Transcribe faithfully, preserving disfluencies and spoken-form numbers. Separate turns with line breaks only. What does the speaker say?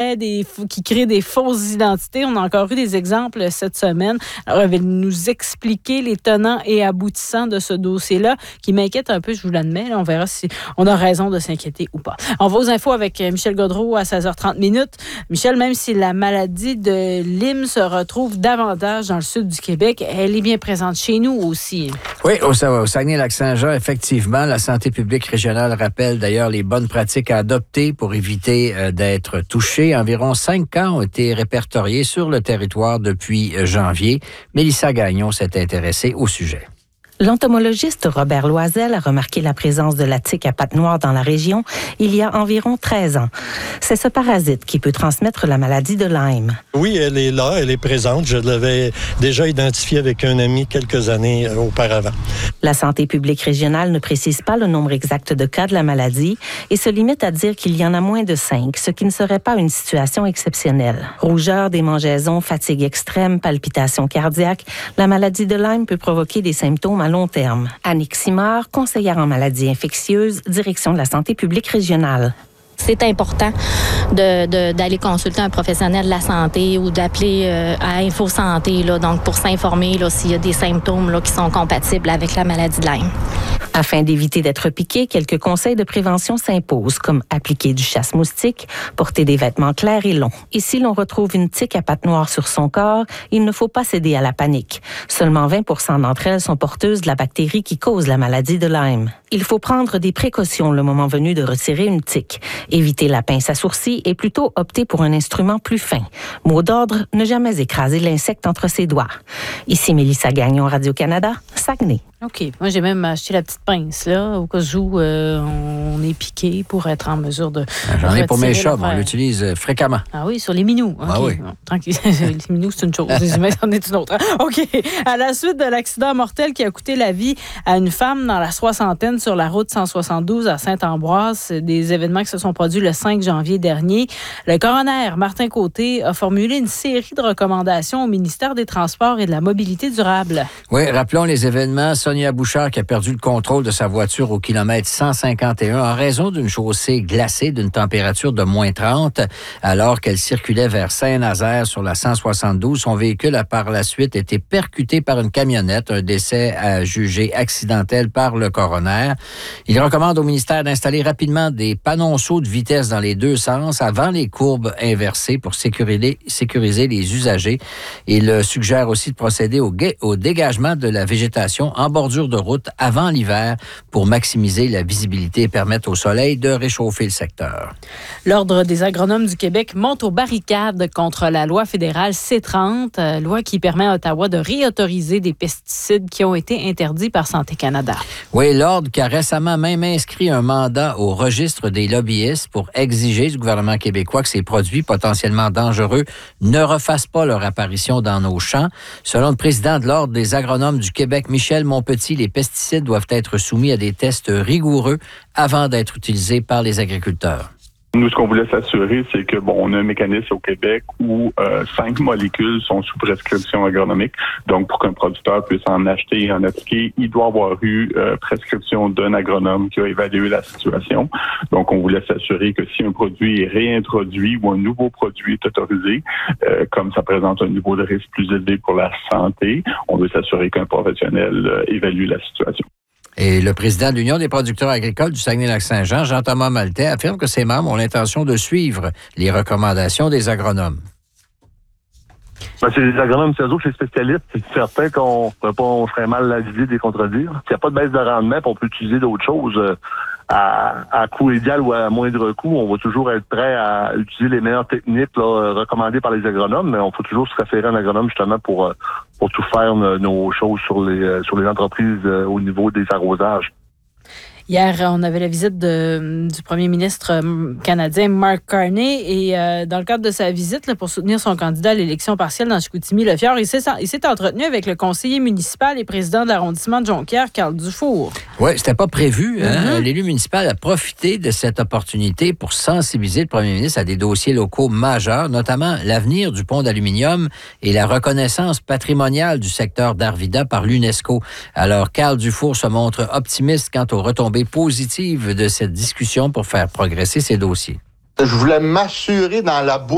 fait, des, qui crée des fausses identités. On a encore eu des exemples cette semaine. Alors, elle va nous expliquer les tenants et aboutissants de ce dossier-là, qui m'inquiète un peu, je vous l'admets. Là, on verra si on a raison de s'inquiéter ou pas. On va aux infos avec Michel Gaudreault à seize heures trente minutes. Michel, même si la maladie de Lyme se retrouve davantage dans le sud du Québec, elle est bien présente chez nous aussi.
Oui, au, au Saguenay-Lac-Saint-Jean, effectivement, la santé publique régionale rappelle d'ailleurs les bonnes pratiques à adopter pour éviter euh, d'être touché. Environ cinq cas ont été répertoriés sur le territoire depuis janvier. Mélissa Gagnon s'est intéressée au sujet.
L'entomologiste Robert Loisel a remarqué la présence de la tique à pattes noires dans la région il y a environ treize ans. C'est ce parasite qui peut transmettre la maladie de Lyme.
Oui, elle est là, elle est présente. Je l'avais déjà identifiée avec un ami quelques années euh, auparavant.
La santé publique régionale ne précise pas le nombre exact de cas de la maladie et se limite à dire qu'il y en a moins de cinq, ce qui ne serait pas une situation exceptionnelle. Rougeur, démangeaisons, fatigue extrême, palpitations cardiaques, la maladie de Lyme peut provoquer des symptômes à long terme. Annick Simard, conseillère en maladies infectieuses, direction de la santé publique régionale.
C'est important de, de, d'aller consulter un professionnel de la santé ou d'appeler euh, à Info Santé là, donc pour s'informer là, s'il y a des symptômes là, qui sont compatibles avec la maladie de Lyme.
Afin d'éviter d'être piqué, quelques conseils de prévention s'imposent, comme appliquer du chasse-moustique, porter des vêtements clairs et longs. Et si l'on retrouve une tique à pattes noires sur son corps, il ne faut pas céder à la panique. Seulement vingt pour cent d'entre elles sont porteuses de la bactérie qui cause la maladie de Lyme. Il faut prendre des précautions le moment venu de retirer une tique. Éviter la pince à sourcils et plutôt opter pour un instrument plus fin. Mot d'ordre, ne jamais écraser l'insecte entre ses doigts. Ici Mélissa Gagnon, Radio-Canada, Saguenay.
OK. Moi, j'ai même acheté la petite pince, là, au cas où euh, on est piqué pour être en mesure de.
J'en ai pour mes chats, on l'utilise fréquemment.
Ah oui, sur les minous. Okay.
Ah oui.
Bon, tranquille. Les minous, c'est une chose. Les humains, c'en est une autre. OK. À la suite de l'accident mortel qui a coûté la vie à une femme dans la soixantaine sur la route cent soixante-douze à Saint-Ambroise, des événements qui se sont produits le cinq janvier dernier, le coroner Martin Côté a formulé une série de recommandations au ministère des Transports et de la Mobilité durable.
Oui, rappelons les événements. Sonia Bouchard qui a perdu le contrôle de sa voiture au kilomètre cent cinquante et un en raison d'une chaussée glacée d'une température de moins trente alors qu'elle circulait vers Saint-Nazaire sur la cent soixante-douze. Son véhicule a par la suite été percuté par une camionnette, un décès à juger accidentel par le coroner. Il recommande au ministère d'installer rapidement des panonceaux de vitesse dans les deux sens avant les courbes inversées pour sécuriser, sécuriser les usagers. Il suggère aussi de procéder au, au dégagement de la végétation en bordure de route avant l'hiver pour maximiser la visibilité et permettre au soleil de réchauffer le secteur.
L'Ordre des agronomes du Québec monte aux barricades contre la loi fédérale C trente, euh, loi qui permet à Ottawa de réautoriser des pesticides qui ont été interdits par Santé Canada.
Oui, l'Ordre qui a récemment même inscrit un mandat au registre des lobbyistes pour exiger du gouvernement québécois que ces produits potentiellement dangereux ne refassent pas leur apparition dans nos champs. Selon le président de l'Ordre des agronomes du Québec, Michel Monpetit, les pesticides doivent être soumis à des tests rigoureux avant d'être utilisés par les agriculteurs.
Nous, ce qu'on voulait s'assurer, c'est que bon, on a un mécanisme au Québec où euh, cinq molécules sont sous prescription agronomique. Donc, pour qu'un producteur puisse en acheter et en appliquer, il doit avoir eu euh, prescription d'un agronome qui a évalué la situation. Donc, on voulait s'assurer que si un produit est réintroduit ou un nouveau produit est autorisé, euh, comme ça présente un niveau de risque plus élevé pour la santé, on veut s'assurer qu'un professionnel euh, évalue la situation.
Et le président de l'Union des producteurs agricoles du Saguenay-Lac-Saint-Jean, Jean-Thomas Maltais, affirme que ses membres ont l'intention de suivre les recommandations des agronomes.
Ben, c'est les agronomes, c'est eux autres, les spécialistes. C'est certain qu'on pas, on serait mal avisé de les contredire. S'il n'y a pas de baisse de rendement, on peut utiliser d'autres choses euh, à, à coût égal ou à moindre coût. On va toujours être prêt à utiliser les meilleures techniques là, recommandées par les agronomes, mais on faut toujours se référer à un agronome justement pour, pour tout faire nos choses sur les, sur les entreprises au niveau des arrosages.
Hier, on avait la visite de, du premier ministre canadien Mark Carney et euh, dans le cadre de sa visite là, pour soutenir son candidat à l'élection partielle dans Chicoutimi-Le-Fjord, il s'est, il s'est entretenu avec le conseiller municipal et président de l'arrondissement de Jonquière, Carl Dufour. Oui,
c'était pas prévu. Hein? Mm-hmm. L'élu municipal a profité de cette opportunité pour sensibiliser le premier ministre à des dossiers locaux majeurs, notamment l'avenir du pont d'aluminium et la reconnaissance patrimoniale du secteur d'Arvida par l'UNESCO. Alors, Carl Dufour se montre optimiste quant aux retombées positives de cette discussion pour faire progresser ces dossiers.
Je voulais m'assurer dans la bouche